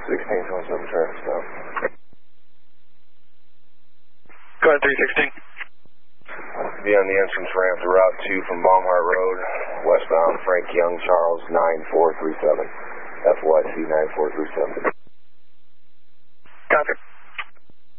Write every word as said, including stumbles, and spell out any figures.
sixteen twenty-seven traffic stop. Go ahead, three sixteen. Be on the entrance ramp to Route two from Baumhart Road, westbound Frank Young, Charles, nine four three seven. F Y C nine four three seven.